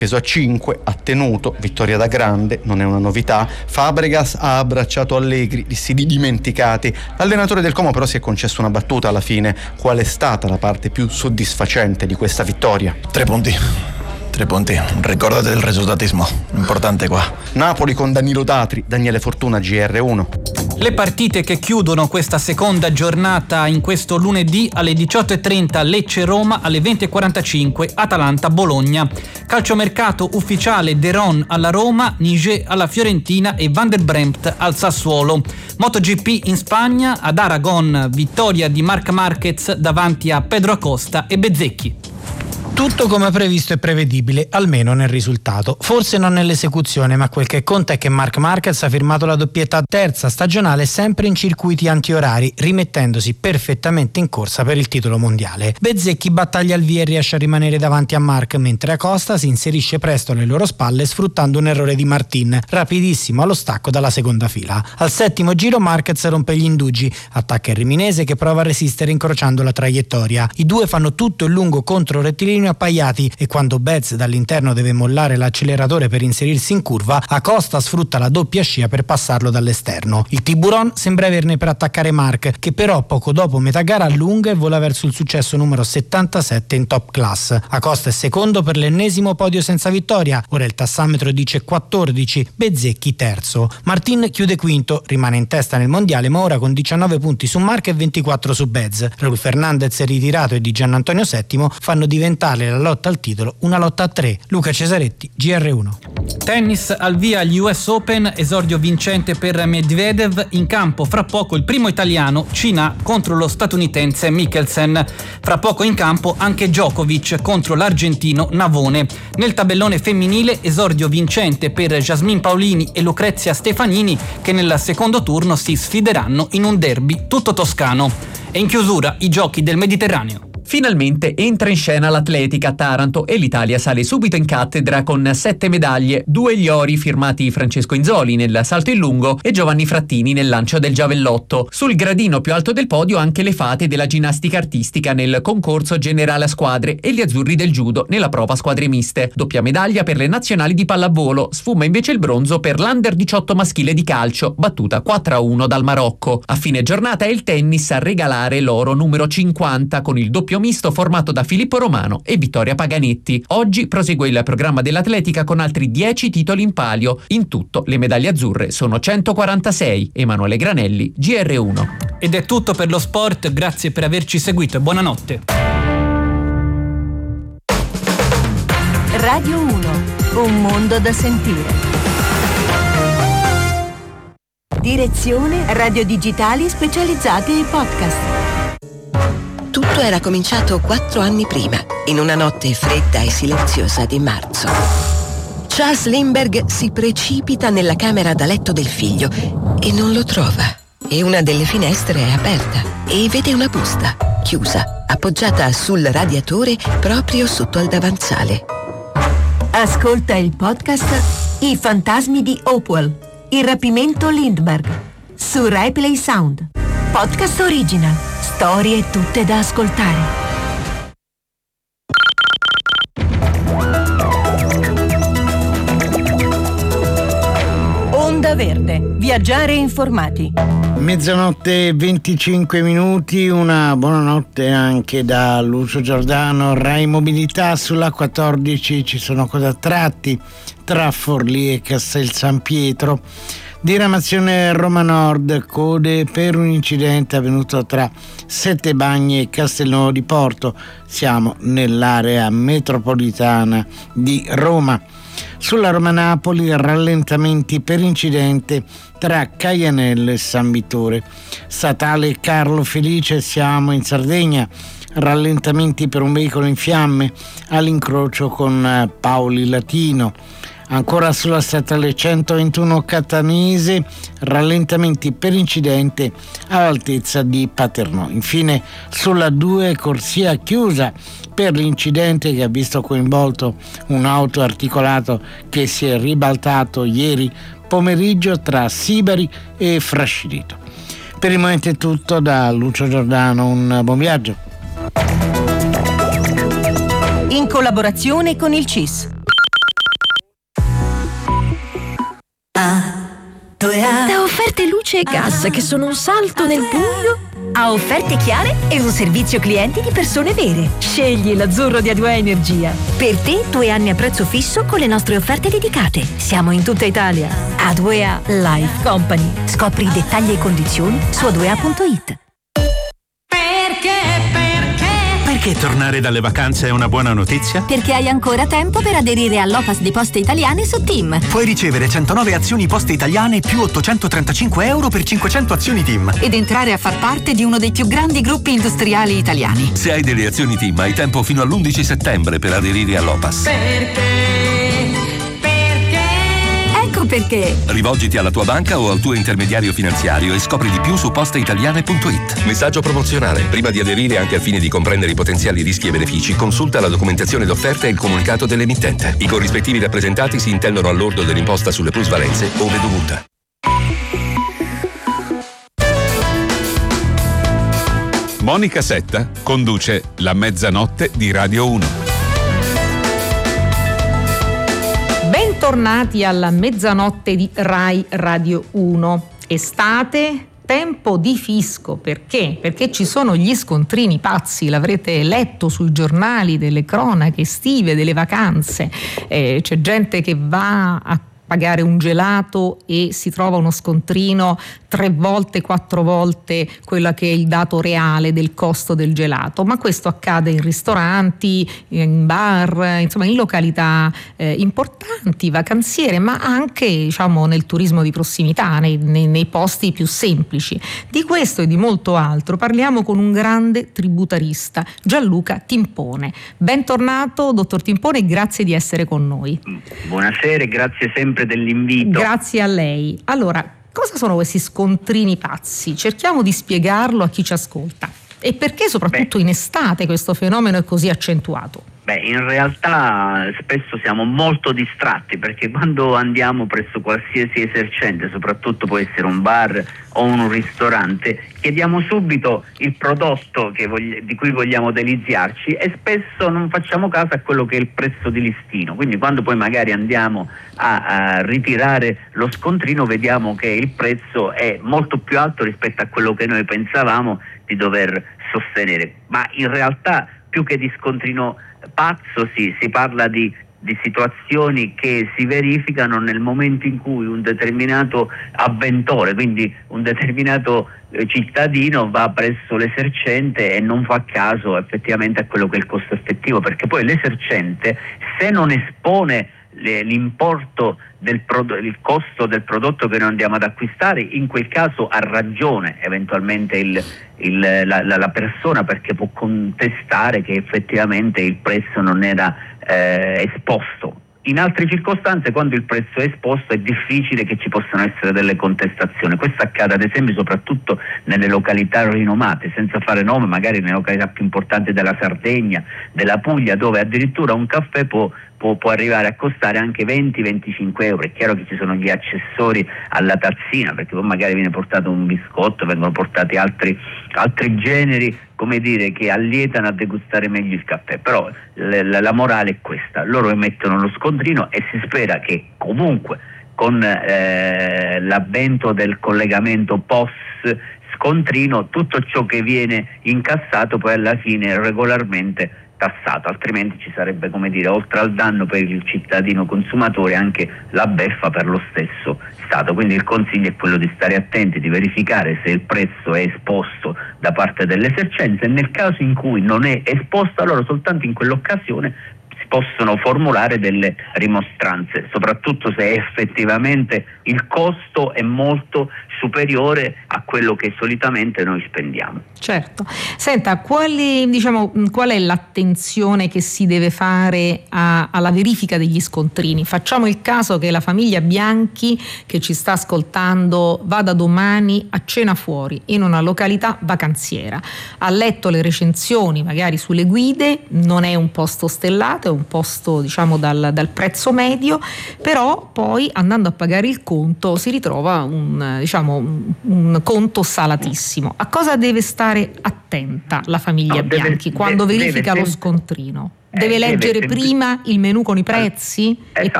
Peso a 5, ha tenuto, vittoria da grande, non è una novità. Fabregas ha abbracciato Allegri, li si dimenticati. L'allenatore del Como però si è concesso una battuta alla fine. Qual è stata la parte più soddisfacente di questa vittoria? 3 punti. 3 punti, ricordate del risultatismo, importante qua. Napoli con Danilo Datri, Daniele Fortuna, GR1. Le partite che chiudono questa seconda giornata in questo lunedì: alle 18:30 Lecce-Roma, alle 20:45 Atalanta-Bologna. Calciomercato ufficiale: De Ron alla Roma, Niger alla Fiorentina e Van der Bremt al Sassuolo. MotoGP in Spagna, ad Aragon vittoria di Marc Marquez davanti a Pedro Acosta e Bezzecchi. Tutto come previsto e prevedibile, almeno nel risultato. Forse non nell'esecuzione, ma quel che conta è che Marc Marquez ha firmato la doppietta terza stagionale sempre in circuiti antiorari, rimettendosi perfettamente in corsa per il titolo mondiale. Bezzecchi battaglia al via e riesce a rimanere davanti a Marc, mentre Acosta si inserisce presto alle loro spalle sfruttando un errore di Martin, rapidissimo allo stacco dalla seconda fila. Al settimo giro Marquez rompe gli indugi, attacca il riminese che prova a resistere incrociando la traiettoria. I due fanno tutto il lungo contro rettilineo appaiati e quando Bez dall'interno deve mollare l'acceleratore per inserirsi in curva, Acosta sfrutta la doppia scia per passarlo dall'esterno. Il Tiburon sembra averne per attaccare Marc, che però poco dopo metà gara allunga e vola verso il successo numero 77 in top class. Acosta è secondo per l'ennesimo podio senza vittoria, ora il tassametro dice 14, Bezzecchi terzo. Martin chiude quinto, rimane in testa nel mondiale ma ora con 19 punti su Marc e 24 su Bez. Raul Fernandez è ritirato e Di Giannantonio settimo fanno diventare la lotta al titolo una lotta a 3. Luca Cesaretti, GR1. Tennis al via agli US Open, esordio vincente per Medvedev. In campo fra poco il primo italiano, Cina contro lo statunitense Mikkelsen. Fra poco in campo anche Djokovic contro l'argentino Navone. Nel tabellone femminile esordio vincente per Jasmine Paolini e Lucrezia Stefanini, che nel secondo turno si sfideranno in un derby tutto toscano. E in chiusura i giochi del Mediterraneo. Finalmente entra in scena l'atletica a Taranto e l'Italia sale subito in cattedra con 7 medaglie, 2 gli ori firmati Francesco Inzoli nel salto in lungo e Giovanni Frattini nel lancio del giavellotto. Sul gradino più alto del podio anche le fate della ginnastica artistica nel concorso generale a squadre e gli azzurri del judo nella prova squadre miste. Doppia medaglia per le nazionali di pallavolo, sfuma invece il bronzo per l'Under 18 maschile di calcio, battuta 4-1 dal Marocco. A fine giornata è il tennis a regalare l'oro numero 50 con il doppio misto formato da Filippo Romano e Vittoria Paganetti. Oggi prosegue il programma dell'atletica con altri 10 titoli in palio. In tutto le medaglie azzurre sono 146. Emanuele Granelli, GR1. Ed è tutto per lo sport, grazie per averci seguito e buonanotte. Radio 1, un mondo da sentire. Direzione Radio Digitali specializzati in podcast. Tutto era cominciato 4 anni prima, in una notte fredda e silenziosa di marzo. Charles Lindbergh si precipita nella camera da letto del figlio e non lo trova. E una delle finestre è aperta e vede una busta, chiusa, appoggiata sul radiatore proprio sotto al davanzale. Ascolta il podcast I fantasmi di Hopewell, il rapimento Lindbergh, su Rai Play Sound. Podcast original, storie tutte da ascoltare. Onda Verde, viaggiare informati. Mezzanotte e 25 minuti, una buonanotte anche da Lucio Giordano. Rai Mobilità sulla 14 ci sono code a tratti tra Forlì e Castel San Pietro. Diramazione Roma Nord, code per un incidente avvenuto tra Settebagni e Castelnuovo di Porto. Siamo nell'area metropolitana di Roma. Sulla Roma-Napoli rallentamenti per incidente tra Caianello e San Vittore. Statale Carlo Felice, siamo in Sardegna. Rallentamenti per un veicolo in fiamme all'incrocio con Paoli Latino. Ancora sulla statale 121 Catanese, rallentamenti per incidente all'altezza di Paternò. Infine sulla 2 corsia chiusa per l'incidente che ha visto coinvolto un auto articolato che si è ribaltato ieri pomeriggio tra Sibari e Frascilito. Per il momento è tutto da Lucio Giordano, un buon viaggio. In collaborazione con il CIS. Da offerte luce e gas che sono un salto nel buio a offerte chiare e un servizio clienti di persone vere. Scegli l'azzurro di A2A Energia. Per te 2 anni a prezzo fisso con le nostre offerte dedicate. Siamo in tutta Italia. A2A Life Company. Scopri i dettagli e condizioni su a2a.it. Perché tornare dalle vacanze è una buona notizia? Perché hai ancora tempo per aderire all'Opas di Poste Italiane su TIM. Puoi ricevere 109 azioni Poste Italiane più 835 euro per 500 azioni TIM. Ed entrare a far parte di uno dei più grandi gruppi industriali italiani. Se hai delle azioni TIM hai tempo fino all'11 settembre per aderire all'Opas. Perché? Rivolgiti alla tua banca o al tuo intermediario finanziario e scopri di più su posteitaliane.it. Messaggio promozionale. Prima di aderire, anche al fine di comprendere i potenziali rischi e benefici, consulta la documentazione d'offerta e il comunicato dell'emittente. I corrispettivi rappresentati si intendono al lordo dell'imposta sulle plusvalenze ove dovuta. Monica Setta conduce La Mezzanotte di Radio 1. Bentornati alla Mezzanotte di Rai Radio 1. Estate, tempo di fisco. Perché? Perché ci sono gli scontrini pazzi, l'avrete letto sui giornali delle cronache estive, delle vacanze. C'è gente che va a pagare un gelato e si trova uno scontrino 3 volte, 4 volte quello che è il dato reale del costo del gelato, ma questo accade in ristoranti, in bar, insomma in località importanti, vacanziere, ma anche diciamo nel turismo di prossimità, nei posti più semplici. Di questo e di molto altro parliamo con un grande tributarista, Gianluca Timpone. Bentornato dottor Timpone, grazie di essere con noi. Buonasera e grazie sempre dell'invito. Grazie a lei. Allora, cosa sono questi scontrini pazzi? Cerchiamo di spiegarlo a chi ci ascolta. E perché soprattutto in estate questo fenomeno è così accentuato? In realtà spesso siamo molto distratti, perché quando andiamo presso qualsiasi esercente, soprattutto può essere un bar o un ristorante, chiediamo subito il prodotto di cui vogliamo deliziarci e spesso non facciamo caso a quello che è il prezzo di listino. Quindi quando poi magari andiamo a ritirare lo scontrino vediamo che il prezzo è molto più alto rispetto a quello che noi pensavamo di dover sostenere. Ma in realtà più che di scontrino pazzo si parla di situazioni che si verificano nel momento in cui un determinato avventore, quindi un determinato cittadino, va presso l'esercente e non fa caso effettivamente a quello che è il costo effettivo, perché poi l'esercente, se non espone l'importo il costo del prodotto che noi andiamo ad acquistare, in quel caso ha ragione eventualmente la persona, perché può contestare che effettivamente il prezzo non era esposto. In altre circostanze, quando il prezzo è esposto, è difficile che ci possano essere delle contestazioni. Questo accade ad esempio soprattutto nelle località rinomate, senza fare nome, magari nelle località più importanti della Sardegna, della Puglia, dove addirittura un caffè può arrivare a costare anche 20-25 euro. È chiaro che ci sono gli accessori alla tazzina, perché poi magari viene portato un biscotto, vengono portati altri generi, come dire, che allietano a degustare meglio il caffè. Però la morale è questa: loro emettono lo scontrino e si spera che comunque con l'avvento del collegamento POS scontrino tutto ciò che viene incassato poi alla fine regolarmente tassato, altrimenti ci sarebbe, come dire, oltre al danno per il cittadino consumatore anche la beffa per lo stesso Stato. Quindi il consiglio è quello di stare attenti, di verificare se il prezzo è esposto da parte dell'esercente, e nel caso in cui non è esposto, allora soltanto in quell'occasione si possono formulare delle rimostranze, soprattutto se effettivamente il costo è molto superiore a quello che solitamente noi spendiamo. Certo. Senta, qual è l'attenzione che si deve fare alla verifica degli scontrini? Facciamo il caso che la famiglia Bianchi che ci sta ascoltando vada domani a cena fuori in una località vacanziera. Ha letto le recensioni magari sulle guide, non è un posto stellato, è un posto dal prezzo medio, però poi andando a pagare il conto si ritrova un conto salatissimo. A cosa deve stare attenta la famiglia Bianchi quando verifica lo scontrino? Deve leggere prima il menù con i prezzi e